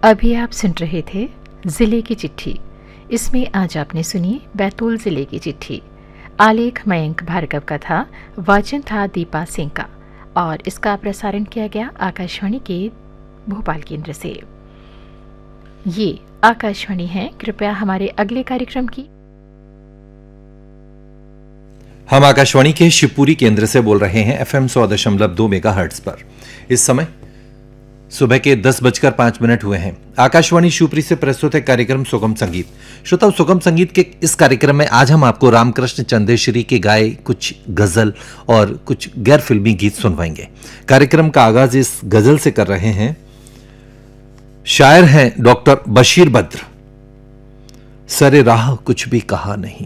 अभी आप सुन रहे थे जिले की चिट्ठी। इसमें आज आपने सुनी बैतूल जिले की चिट्ठी। आलेख मयंक भार्गव का था, वाचन था दीपा सिंह का, और इसका प्रसारण किया गया आकाशवाणी के भोपाल केंद्र से। ये आकाशवाणी है। कृपया हमारे अगले कार्यक्रम की। हम आकाशवाणी के शिवपुरी केंद्र से बोल रहे हैं FM 100.2 मेगाहर्ट्ज पर। इस समय सुबह के 10:05 हुए हैं। आकाशवाणी शिवपुरी से प्रस्तुत है कार्यक्रम सुगम संगीत। श्रोताओं, सुगम संगीत के इस कार्यक्रम में आज हम आपको रामकृष्ण चंदेश्वरी के गाए कुछ गजल और कुछ गैर फिल्मी गीत सुनवाएंगे। कार्यक्रम का आगाज इस गजल से कर रहे हैं। शायर हैं डॉक्टर बशीर बद्र। सरे राह कुछ भी कहा नहीं,